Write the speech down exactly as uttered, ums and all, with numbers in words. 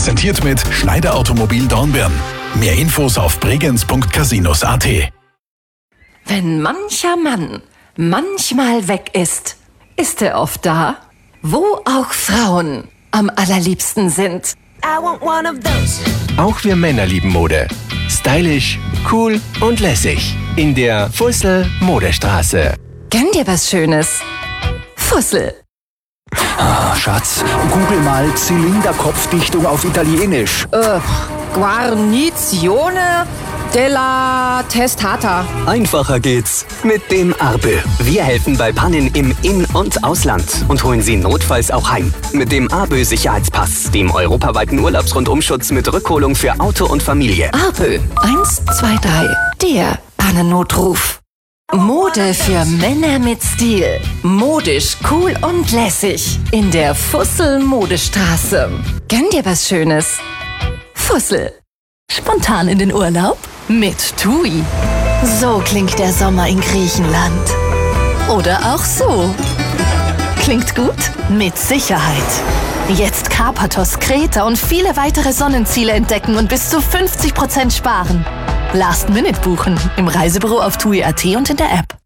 Präsentiert mit Schneider Automobil Dornbirn. Mehr Infos auf bregenz punkt casinos punkt at. Wenn mancher Mann manchmal weg ist, ist er oft da, wo auch Frauen am allerliebsten sind. I want one of those. Auch wir Männer lieben Mode. Stylisch, cool und lässig. In der Fussel Modestraße. Gönn dir was Schönes. Fussel. Ah, Schatz, google mal Zylinderkopfdichtung auf Italienisch. Äh, Guarnizione della Testata. Einfacher geht's mit dem Arbe. Wir helfen bei Pannen im In- und Ausland und holen Sie notfalls auch heim. Mit dem Arbe Sicherheitspass, dem europaweiten Urlaubsrundumschutz mit Rückholung für Auto und Familie. Arbe eins zwei drei, der Pannennotruf. Mode für Männer mit Stil. Modisch, cool und lässig. In der Fussel Modestraße. Gönn dir was Schönes. Fussel. Spontan in den Urlaub? Mit TUI. So klingt der Sommer in Griechenland. Oder auch so. Klingt gut? Mit Sicherheit. Jetzt Karpathos, Kreta und viele weitere Sonnenziele entdecken und bis zu fünfzig Prozent sparen. Last Minute buchen im Reisebüro auf TUI punkt at und in der App.